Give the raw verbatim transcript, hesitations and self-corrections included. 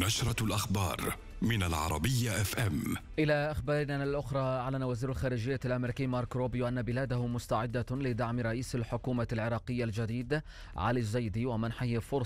نشرة الأخبار من العربية اف ام. إلى أخبارنا الأخرى، أعلن وزير الخارجية الأمريكي مارك روبيو أن بلاده مستعدة لدعم رئيس الحكومة العراقية الجديد علي الزيدي ومنحه فرصة